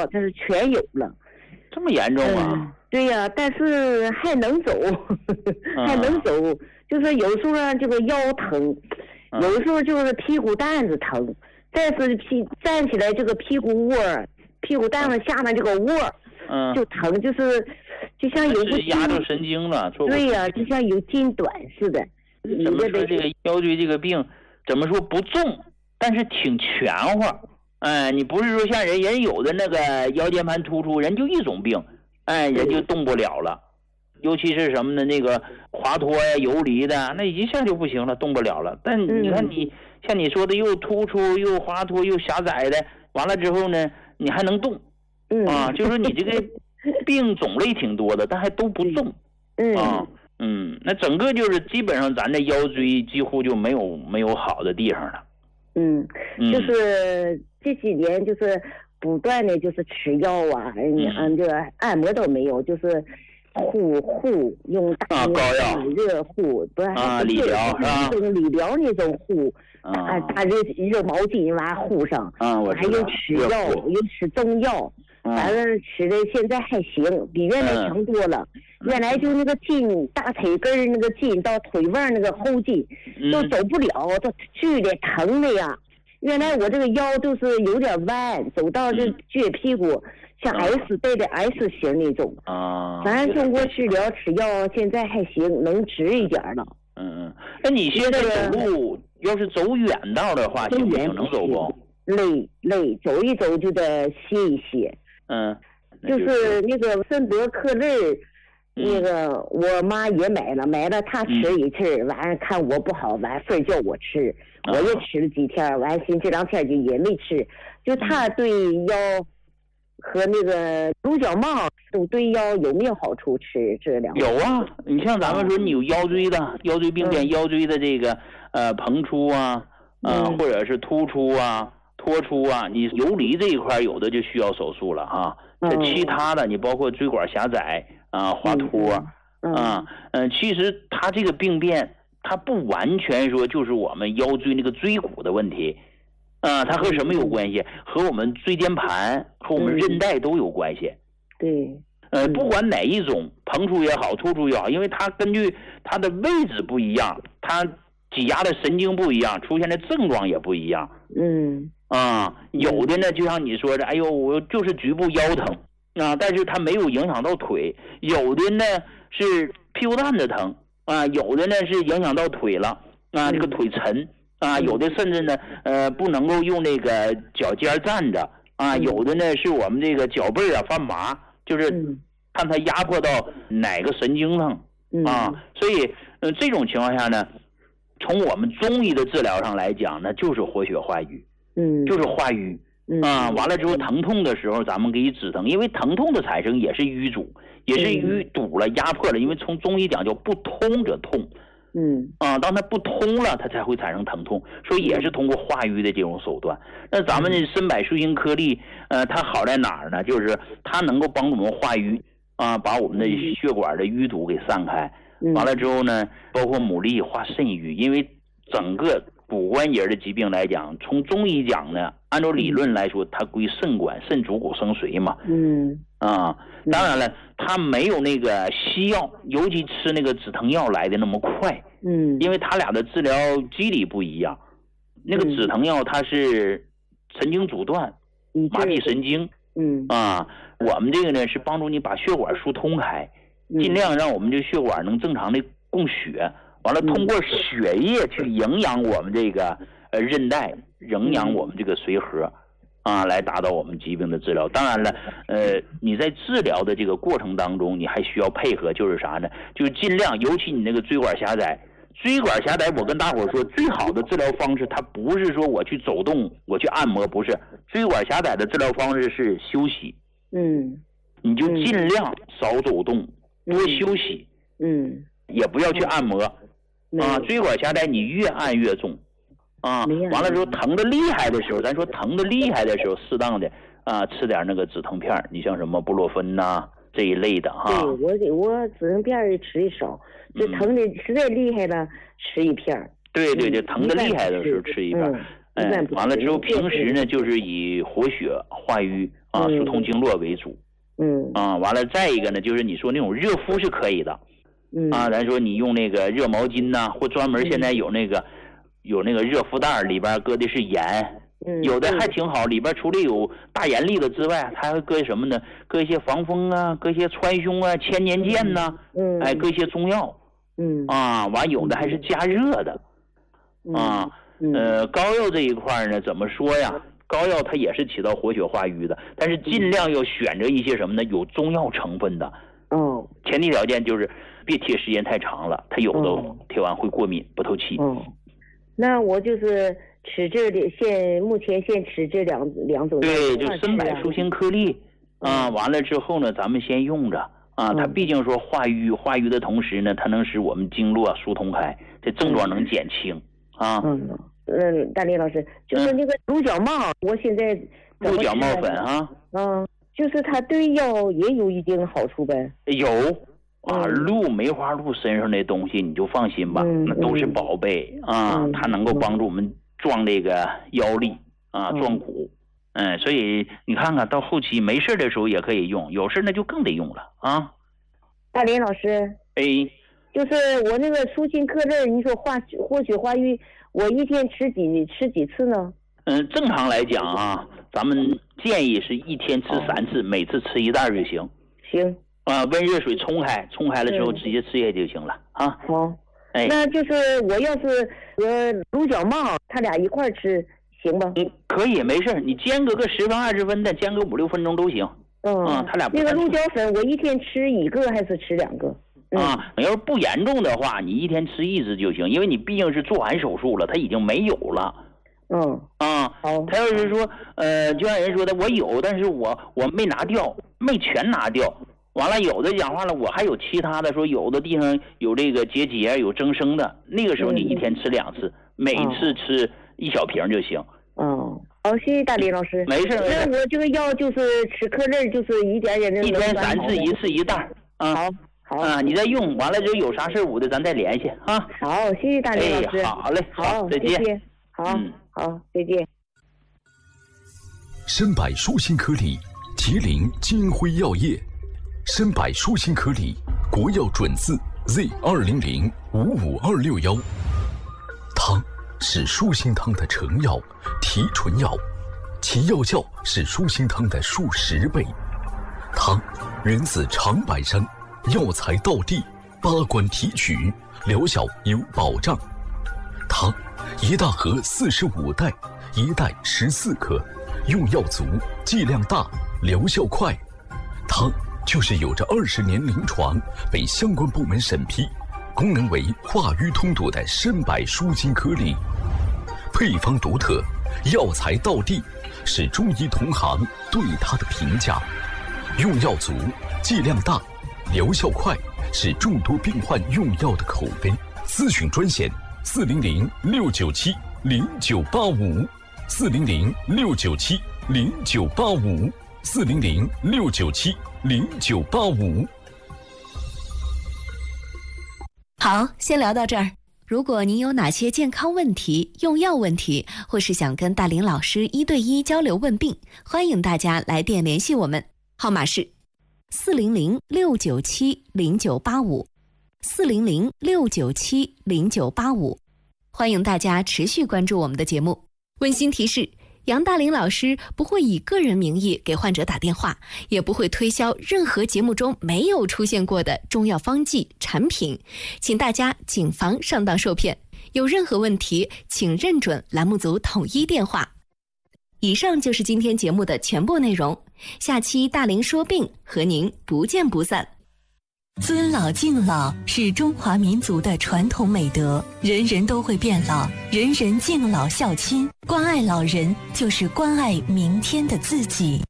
了，它是全有了。 这么严重啊？ 对呀，但是还能走，还能走，就是有时候这个腰疼，有时候就是屁股蛋子疼，再是站起来这个屁股窝，屁股蛋子下面这个窝，就疼，就像有个压着神经了。 对呀，就像有筋短似的。 怎么说这个腰椎这个病怎么说不重，但是挺全乎。你不是说像人有的那个腰间盘突出，人就一种病，人就动不了了。尤其是什么呢？那个滑脱呀、游离的，那一下就不行了，动不了了。但你看你像你说的，又突出又滑脱又狭窄的，完了之后呢，你还能动，就说你这个病种类挺多的，但还都不重，那整个就是基本上咱的腰椎几乎就没有好的地方了。 就是这几年就是不断的就是吃药啊，这个按摩都没有，就是护用大膏药、 热护，不是理疗是吧？ 这种理疗那种护，大热毛巾完护上，还有吃药，有吃中药，反正吃的现在还行，比原来强多了。原来就那个筋，大腿根那个筋到腿腕那个后筋都走不了，都剧烈疼的呀。原来我这个腰就是有点弯，走到这撅屁股，像 S 带的 S 型那种。反正通过治疗吃药，现在还行，能直一点了。 那你现在走路要是走远道的话，行不行？能走不？ 累，走一走就得歇一歇。就是那个森德克类。那个我妈也买了，她吃一次，完看我不好，完非叫我吃，我也吃了几天，完心这2天就也没吃。就她对腰和那个鹿角帽都对腰有没有好处？吃这2个有啊，你像咱们说你有腰椎的腰椎病变，腰椎的这个膨出或者是突出脱出你游离这一块有的就需要手术了哈。其他的你包括椎管狭窄滑脱其实它这个病变它不完全说就是我们腰椎那个椎骨的问题它和什么有关系？和我们椎间盘和我们韧带都有关系。 对， 不管哪一种膨出也好突出也好，因为它根据它的位置不一样，它挤压的神经不一样，出现的症状也不一样。有的呢就像你说的，哎呦我就是局部腰疼但是它没有影响到腿，有的呢是屁股蛋子疼有的呢是影响到腿了这个腿沉有的甚至呢不能够用那个脚尖站着有的呢是我们这个脚背发麻，就是看它压迫到哪个神经上所以这种情况下呢，从我们中医的治疗上来讲呢，就是活血化瘀，就是化瘀完了之后疼痛的时候咱们给予止疼，因为疼痛的产生也是瘀阻，也是瘀堵了压迫了，因为从中医讲叫不通者痛当它不通了它才会产生疼痛，所以也是通过化瘀的这种手段。那咱们的参柏树形颗粒它好在哪儿呢？就是它能够帮助我们化瘀把我们的血管的淤堵给散开完了之后呢，包括牡蛎化肾瘀，因为整个骨关节的疾病来讲，从中医讲呢，按照理论来说它归肾管，肾主骨生髓嘛当然了它没有那个西药，尤其吃那个止疼药来的那么快因为它俩的治疗机理不一样。那个止疼药它是神经阻断麻痹神经我们这个呢是帮助你把血管疏通开，尽量让我们这血管能正常的供血，完了通过血液去营养我们这个韧带，营养我们这个髓核来达到我们疾病的治疗。当然了你在治疗的这个过程当中你还需要配合，就是啥呢？就是尽量，尤其你那个椎管狭窄，我跟大伙说最好的治疗方式它不是说我去走动我去按摩，不是，椎管狭窄的治疗方式是休息你就尽量少走动多休息也不要去按摩椎管狭窄你越按越重完了之后疼的厉害的时候，咱说疼的厉害的时候适当的吃点那个止疼片，你像什么布洛芬这一类的对，我止疼片吃的少，就疼的实在厉害了吃一片。 对，疼的厉害的时候吃一片完了之后平时呢就是以活血化瘀啊，疏通经络为主。完了再一个呢就是你说那种热敷是可以的。咱说你用那个热毛巾呐，或专门现在有那个热敷袋，里边搁的是盐。有的还挺好，里边除了有大盐粒子之外，它还会搁什么呢？搁一些防风啊，搁一些川芎啊、千年剑呐，搁一些中药。完有的还是加热的。膏药这一块呢，怎么说呀？膏药它也是起到活血化瘀的，但是尽量要选择一些什么呢？有中药成分的。前提条件就是别贴时间太长了，它有的贴完会过敏不透气。 那我就是吃这目前先吃这两种。 对，就参柏舒心颗粒完了之后呢，咱们先用着它毕竟说化瘀的同时呢，它能使我们经络疏通开，这症状能减轻大林老师，就是那个鹿角帽，我现在鹿角帽粉就是它对腰也有一定好处呗。 有梅花鹿身上的东西你就放心吧，那都是宝贝它能够帮助我们壮这个腰力壮骨。所以你看看到后期没事的时候也可以用，有事那就更得用了大林老师，就是我那个舒心克类，你说活血化瘀，我一天吃几次呢？ 正常来讲咱们建议是一天吃3次，每次吃1袋就行。 行。 温热水冲开了之后直接吃下就行了好。那就是我要是和鹿角帽，他俩一块吃行吧？ 可以，没事，你煎个10分20分的，煎个5-6分钟都行。他俩那个鹿角粉，我一天吃1个还是吃2个？ 你要是不严重的话，你一天吃1支就行，因为你毕竟是做完手术了，它已经没有了。 好。 他要是说就像人说的，我有，但是我没拿掉，没全拿掉。完了，有的讲话了，我还有其他的，说有的地方有这个结节，有增生的，那个时候你一天吃2次，每次吃1小瓶就行。 好，谢谢大林老师。 没事。 那我这个药就是吃颗粒，就是一点点的。 一天3次，1次1袋。 好。 你再用完了就有啥事我的咱再联系好，谢谢大林老师。 好嘞，好，再见。 谢谢。好，再见。 参柏舒心颗粒，麒麟金辉药业。参柏舒心颗粒，国药准字 Z200-55261。汤是舒心汤的成药、提纯药，其药效是舒心汤的数10倍。汤源自长白山，药材到地，8关提取，疗效有保障。汤1大盒45袋，1袋14克，用药足，剂量大，疗效快。汤就是有着20年临床，被相关部门审批，功能为化瘀通堵的参柏舒心颗粒。配方独特，药材到地，是中医同行对它的评价。用药足，剂量大，疗效快，是众多病患用药的口碑。咨询专线400-697-0985，400-697-0985，400-697-0985。 好，先聊到这儿。如果您有哪些健康问题、用药问题，或是想跟大林老师1对1交流问病，欢迎大家来电联系我们，号码是400-697-0985，400-697-0985。欢迎大家持续关注我们的节目。温馨提示，杨大林老师不会以个人名义给患者打电话，也不会推销任何节目中没有出现过的中药方剂产品，请大家谨防上当受骗。有任何问题，请认准栏目组统一电话。以上就是今天节目的全部内容，下期大林说病和您不见不散。 尊老敬老是中华民族的传统美德，人人都会变老，人人敬老孝亲，关爱老人就是关爱明天的自己。